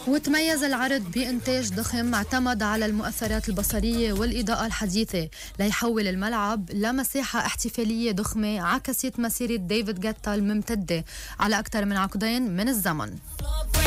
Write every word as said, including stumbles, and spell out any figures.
وتميز العرض بإنتاج ضخم اعتمد على المؤثرات البصرية والإضاءة الحديثة ليحول الملعب لمساحة احتفالية ضخمة عكست مسيرة ديفيد غيتا الممتدة على أكثر من عقدين من الزمن.